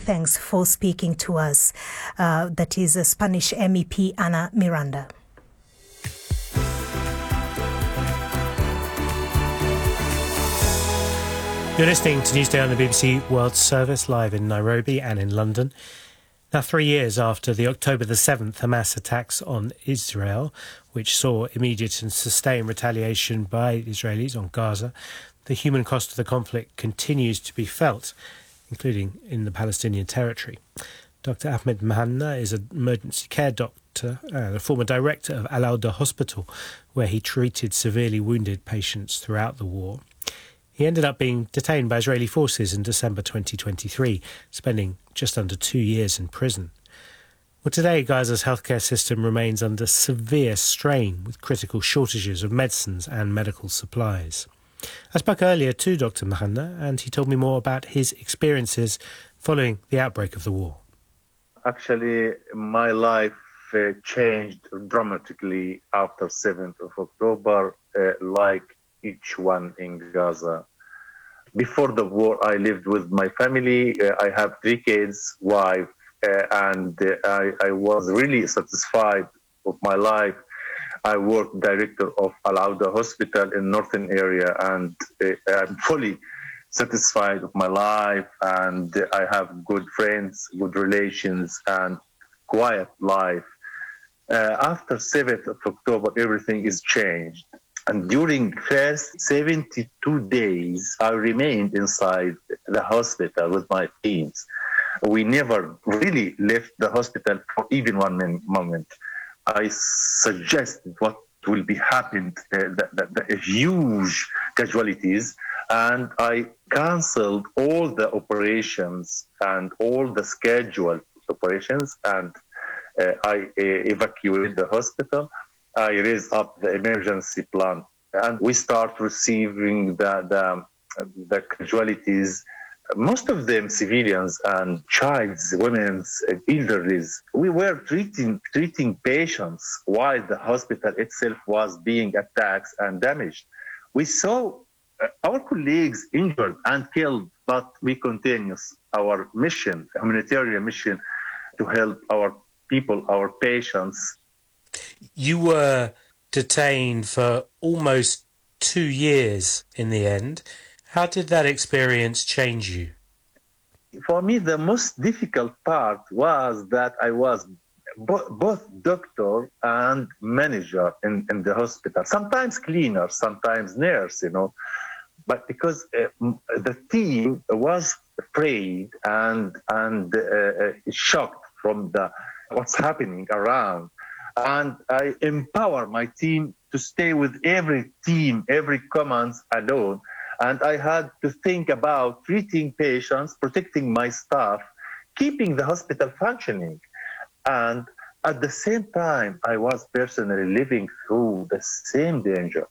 thanks for speaking to us. That is a Spanish MEP Ana Miranda. You're listening to Newsday on the BBC World Service, live in Nairobi and in London. Now, 3 years after the October the 7th Hamas attacks on Israel, which saw immediate and sustained retaliation by Israelis on Gaza, the human cost of the conflict continues to be felt, including in the Palestinian territory. Dr. Ahmed Mahanna is an emergency care doctor and a former director of Al-Auda Hospital, where he treated severely wounded patients throughout the war. He ended up being detained by Israeli forces in December 2023, spending just under 2 years in prison. Well, today, Gaza's healthcare system remains under severe strain with critical shortages of medicines and medical supplies. I spoke earlier to Dr. Mahanna, and he told me more about his experiences following the outbreak of the war. Actually, my life changed dramatically after 7th of October, like each one in Gaza. Before the war, I lived with my family. I have 3 kids, wife, and I was really satisfied with my life. I worked director of Al-Auda Hospital in northern area, and I'm fully satisfied with my life, and I have good friends, good relations, and quiet life. After 7th of October, everything is changed. And during first 72 days, I remained inside the hospital with my teams. We never really left the hospital for even one moment. I suggested what will be happened, the huge casualties, and I canceled all the operations and all the scheduled operations, and I evacuated the hospital. I raised up the emergency plan, and we start receiving the casualties. Most of them civilians and childs, women's, elderlies. We were treating patients while the hospital itself was being attacked and damaged. We saw our colleagues injured and killed, but we continue our mission, humanitarian mission, to help our people, our patients. You were detained for almost 2 years in the end. How did that experience change you? For me, the most difficult part was that I was both doctor and manager in the hospital. Sometimes cleaner, sometimes nurse, But because the team was afraid and shocked from what's happening around. And I empower my team to stay with every team, every command alone. And I had to think about treating patients, protecting my staff, keeping the hospital functioning. And at the same time, I was personally living through the same danger.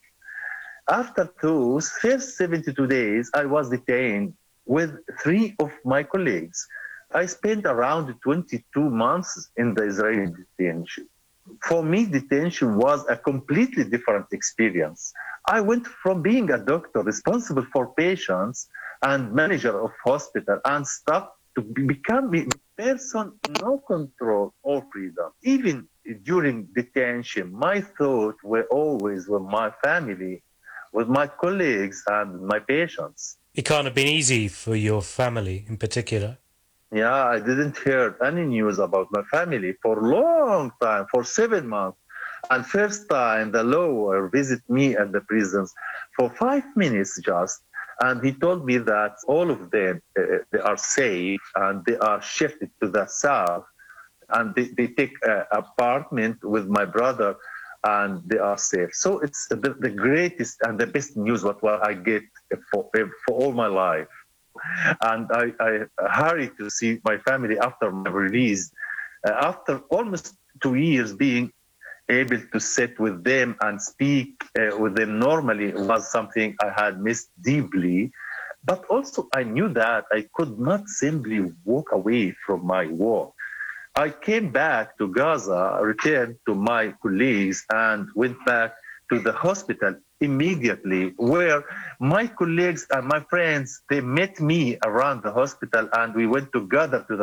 After those first 72 days, I was detained with 3 of my colleagues. I spent around 22 months in the Israeli detention. For me, detention was a completely different experience. I went from being a doctor responsible for patients and manager of hospital and staff to become a person no control or freedom. Even during detention, my thoughts were always with my family, with my colleagues and my patients. It can't have been easy for your family in particular. Yeah, I didn't hear any news about my family for a long time, for 7 months. And first time the lawyer visited me at the prisons for 5 minutes just. And he told me that all of them, they are safe and they are shifted to the south. And they take an apartment with my brother and they are safe. So it's the greatest and the best news what I get for all my life. And I hurry to see my family after my release. After almost 2 years being able to sit with them and speak with them normally was something I had missed deeply. But also I knew that I could not simply walk away from my work. I came back to Gaza, returned to my colleagues, and went back to the hospital immediately, where my colleagues and my friends, they met me around the hospital, and we went together to the